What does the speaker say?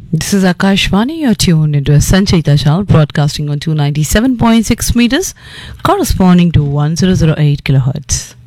This is Akashvani. You're tuned into a Sanchita channel broadcasting on 297.6 meters corresponding to 1008 kilohertz.